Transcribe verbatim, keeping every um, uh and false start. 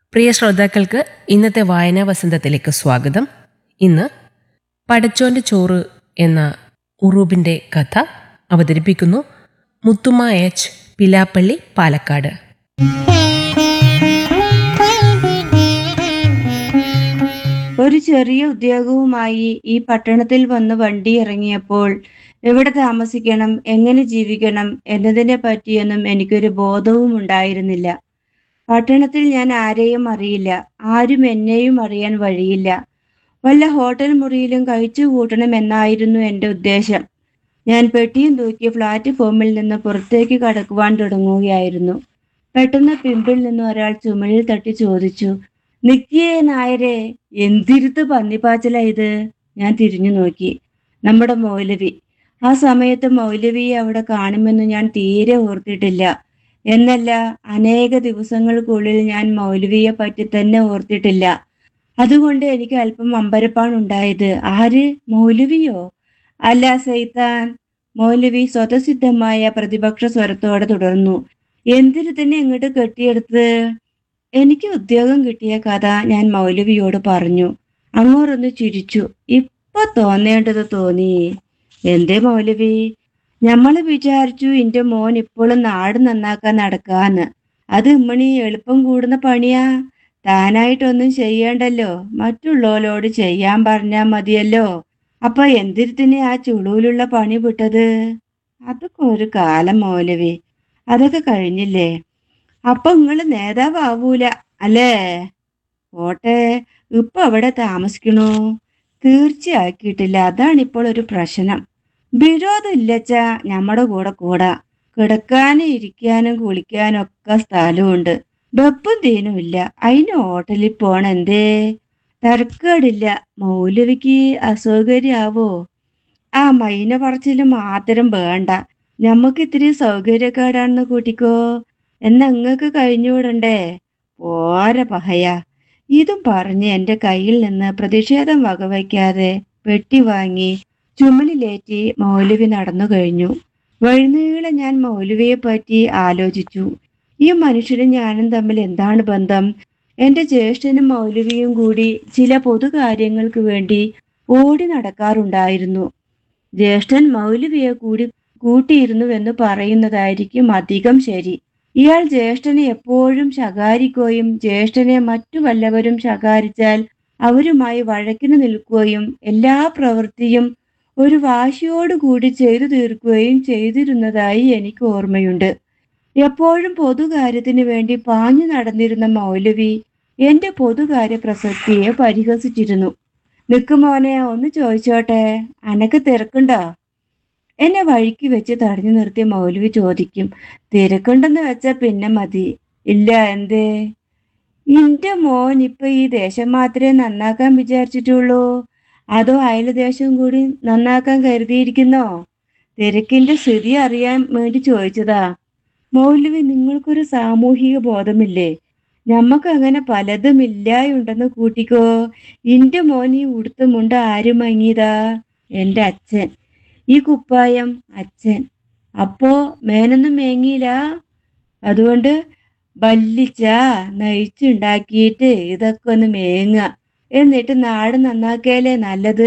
പ്രിയ ശ്രോതാക്കൾക്ക് ഇന്നത്തെ വായനാ വസന്തത്തിലേക്ക് സ്വാഗതം. ഇന്ന് പടച്ചോന്റെ ചോറ് എന്ന ഉറൂബിന്റെ കഥ അവതരിപ്പിക്കുന്നു മുത്തുമ്മ എച്ച്, പിലാപ്പള്ളി, പാലക്കാട്. ഒരു ചെറിയ ഉദ്യോഗവുമായി ഈ പട്ടണത്തിൽ വന്ന് വണ്ടി ഇറങ്ങിയപ്പോൾ എവിടെ താമസിക്കണം, എങ്ങനെ ജീവിക്കണം എന്നതിനെ പറ്റിയൊന്നും എനിക്കൊരു ബോധവും ഉണ്ടായിരുന്നില്ല. പട്ടണത്തിൽ ഞാൻ ആരെയും അറിയില്ല, ആരും എന്നെയും അറിയാൻ വഴിയില്ല. വല്ല ഹോട്ടൽ മുറിയിലും കഴിച്ചു കൂട്ടണം എന്നായിരുന്നു എൻ്റെ ഉദ്ദേശം. ഞാൻ പെട്ടിയും തൂക്കി പ്ലാറ്റ്ഫോമിൽ നിന്ന് പുറത്തേക്ക് കടക്കുവാൻ തുടങ്ങുകയായിരുന്നു. പെട്ടെന്ന് പിമ്പിൽ നിന്ന് ഒരാൾ ചുമലിൽ തട്ടി ചോദിച്ചു, "നിക്കിയേ നായരെ, എന്തിരുത്ത് പന്നിപ്പാച്ചല ഇത്?" ഞാൻ തിരിഞ്ഞു നോക്കി. നമ്മുടെ മൗലവി. ആ സമയത്ത് മൗലവിയെ അവിടെ കാണുമെന്ന് ഞാൻ തീരെ ഓർത്തിട്ടില്ല. എന്നല്ല, അനേക ദിവസങ്ങൾക്കുള്ളിൽ ഞാൻ മൗലവിയെ പറ്റി തന്നെ ഓർത്തിട്ടില്ല. അതുകൊണ്ട് എനിക്ക് അല്പം അമ്പരപ്പാണുണ്ടായത്. ആര്? മൗലവിയോ? അല്ല, സൈത്താൻ. മൗലവി സ്വതസിദ്ധമായ പ്രതിപക്ഷ സ്വരത്തോടെ തുടർന്നു. എന്തിനു തന്നെ ഇങ്ങോട്ട് കെട്ടിയെടുത്ത്? എനിക്ക് ഉദ്യോഗം കിട്ടിയ കഥ ഞാൻ മൗലവിയോട് പറഞ്ഞു. അങ്ങോട്ടൊന്ന് ചിരിച്ചു. ഇപ്പൊ തോന്നേണ്ടത് തോന്നി. എന്തേ മൗലവി? ഞമ്മള് വിചാരിച്ചു ഇന്റെ മോൻ ഇപ്പോഴും നാട് നന്നാക്കാൻ നടക്കാന്ന്. അത് ഇമ്മണി എളുപ്പം കൂടുന്ന പണിയാ. താനായിട്ടൊന്നും ചെയ്യണ്ടല്ലോ, മറ്റുള്ളവരോട് ചെയ്യാൻ പറഞ്ഞാ മതിയല്ലോ. അപ്പൊ എന്തിരുത്തിന് ആ ചുളൂലുള്ള പണി വിട്ടത്? അതൊക്കെ ഒരു കാലം മൗലവി, അതൊക്കെ കഴിഞ്ഞില്ലേ. അപ്പൊ നിങ്ങള് നേതാവാവൂല അല്ലേ? ഓട്ടെ, ഇപ്പൊ അവിടെ താമസിക്കണു? തീർച്ചയാക്കിയിട്ടില്ല. അതാണിപ്പോൾ ഒരു പ്രശ്നം. വിരോധം ഇല്ലച്ചാ ഞമ്മടെ കൂടെ കൂടാ. കിടക്കാനും ഇരിക്കാനും കുളിക്കാനും ഒക്കെ സ്ഥലമുണ്ട്. വെപ്പും തീനും ഇല്ല. അതിന് ഹോട്ടലിൽ പോണ എന്തേ? തരക്കേടില്ല. മൗലവിക്ക് അസൗകര്യാവോ? ആ മൈന പറച്ചില് മാത്രം വേണ്ട. ഞമ്മക്ക് ഇത്തിരി സൗകര്യക്കേടാണെന്ന് കൂട്ടിക്കോ. എന്നാ ഇങ്ങക്ക് കഴിഞ്ഞുകൂടണ്ടേ? പോര പഹയ. ഇതും പറഞ്ഞ് എന്റെ കയ്യിൽ നിന്ന് പ്രതിഷേധം വകവയ്ക്കാതെ പെട്ടി വാങ്ങി ചുമലിലേറ്റി മൗലവി നടന്നു കഴിഞ്ഞു. വഴിനീളെ ഞാൻ മൗലവിയെ പറ്റി ആലോചിച്ചു. ഈ മനുഷ്യനും ഞാനും തമ്മിൽ എന്താണ് ബന്ധം? എന്റെ ജ്യേഷ്ഠനും മൗലവിയും കൂടി ചില പൊതുകാര്യങ്ങൾക്ക് വേണ്ടി ഓടി നടക്കാറുണ്ടായിരുന്നു. ജ്യേഷ്ഠൻ മൗലവിയെ കൂടി കൂട്ടിയിരുന്നുവെന്ന് പറയുന്നതായിരിക്കും അധികം ശരി. ഇയാൾ ജ്യേഷ്ഠനെ എപ്പോഴും ശകാരിക്കുകയും ജ്യേഷ്ഠനെ മറ്റു വല്ലവരും ശകാരിച്ചാൽ അവരുമായി വഴക്കിന് നിൽക്കുകയും എല്ലാ പ്രവൃത്തിയും ഒരു വാശിയോടുകൂടി ചെയ്തു തീർക്കുകയും ചെയ്തിരുന്നതായി എനിക്ക് ഓർമ്മയുണ്ട്. എപ്പോഴും പൊതുകാര്യത്തിന് വേണ്ടി പാഞ്ഞു നടന്നിരുന്ന മൗലവി എന്റെ പൊതുകാര്യ പ്രസക്തിയെ പരിഹസിച്ചിരുന്നു. നിക്കുമോനെ, ഒന്ന് ചോദിച്ചോട്ടെ, അനക്ക് തിരക്കുണ്ടോ? എന്നെ വഴിക്ക് വെച്ച് തടഞ്ഞു നിർത്തിയ മൗലവി ചോദിക്കും. തിരക്കുണ്ടെന്ന് വെച്ചാ പിന്നെ മതി. ഇല്ല, എന്തേ? ഇന്റെ മോൻ ഇപ്പൊ ഈ ദേശം മാത്രമേ നന്നാക്കാൻ വിചാരിച്ചിട്ടുള്ളൂ, അതോ അയൽ ദേശം കൂടി നന്നാക്കാൻ കരുതിയിരിക്കുന്നോ? തിരക്കിന്റെ സ്ഥിതി അറിയാൻ വേണ്ടി ചോദിച്ചതാ. മൗലവി, നിങ്ങൾക്കൊരു സാമൂഹിക ബോധമില്ലേ? ഞമ്മക്ക് അങ്ങനെ പലതും ഇല്ലായുണ്ടെന്ന് കൂട്ടിക്കോ. ഇന്റെ മോൻ ഈ ഉടുത്ത മുണ്ട് ആര് മങ്ങിയതാ? എന്റെ അച്ഛൻ. ഈ കുപ്പായം അച്ഛൻ. അപ്പോ മേനൊന്നും മേങ്ങിയില്ല. അതുകൊണ്ട് വല്ലിച്ച നയിച്ചുണ്ടാക്കിയിട്ട് ഇതൊക്കെ ഒന്ന് മേങ്ങ, എന്നിട്ട് നാട് നന്നാക്കിയാലേ നല്ലത്.